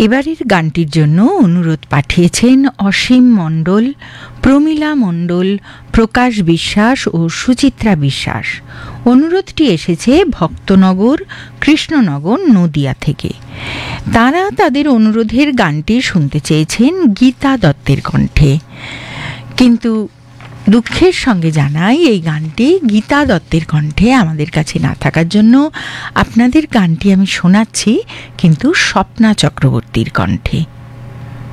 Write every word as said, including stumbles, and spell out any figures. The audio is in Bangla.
এবারের গানটির জন্য অনুরোধ পাঠিয়েছেন অসীম মণ্ডল, প্রমীলা মণ্ডল, প্রকাশ বিশ্বাস ও সুচিত্রা বিশ্বাস। অনুরোধটি এসেছে ভক্তনগর, কৃষ্ণনগর, নদিয়া থেকে। তারা তাদের অনুরোধের গানটি শুনতে চেয়েছেন গীতা দত্তের কণ্ঠে, কিন্তু দুঃখের সঙ্গে জানাই এই গানটি গীতা দত্তের কণ্ঠে আমাদের কাছে না থাকার জন্য আপনাদের গানটি আমি শোনাচ্ছি, কিন্তু স্বপ্না চক্রবর্তীর কণ্ঠে।